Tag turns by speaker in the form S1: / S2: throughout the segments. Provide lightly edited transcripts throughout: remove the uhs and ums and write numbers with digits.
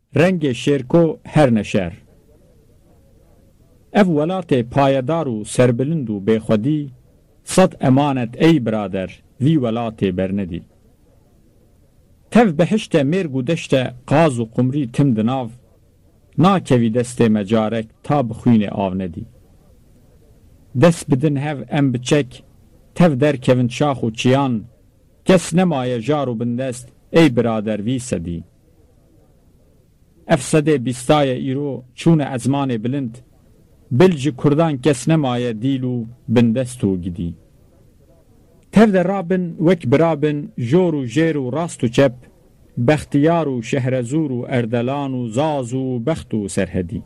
S1: rengê şêrko her neşer. Ev welatê payedar û serbilind û bêxwedî, sed emanet ey birader, vî welatê bernedî. Tev behişte mêrg û deşte qaz û qumrî tim di nav, nakevî destê me carek ta bixwînê av nedî. Dest bidin hev em biçek, tev derkevin şax û çiyan, kes nemaye jar û bindest, ey birader vî sedî. Ev sedê bîstaye îro çûne ezmanê bilind, bil ji Kurdan kes nemaye dîl û bindest û gidî. Tev de rabin wek birabin, jor û jêr û rast û çep, bextiyar û şehrezûr û erdelan û zaz û bext û serhedî.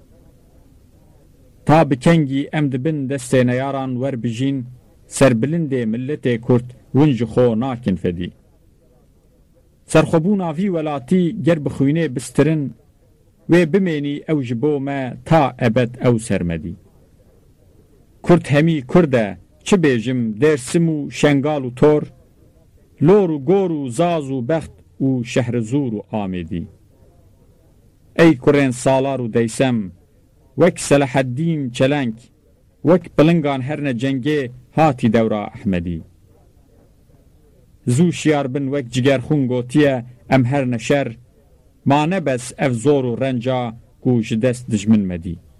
S1: Ta bi kengî em dibin destê neyaran werbijîn, serbilindê milletê Kurd win ji xwe nakin fedî. Serxwebûna vî welatî ger bixwînê bistirin, wê bimênî ew ji bo me ta ebed ew sermedî. Kurd hemî Kurd e, çi bêjim Dêrsim û Şengal û Tor, lor û gor û zaz û bext û şehrezûr û Amêdî. Ey kurên salar û deysem, wek Selaheddîn çelenk, wek pilingan herne cengê hatî dewra Ehmedî. Zû şiyar bin wek cigerxûn gotiye em her neşer, ma nebes ev zor û renca ku ji dest dijmin medî.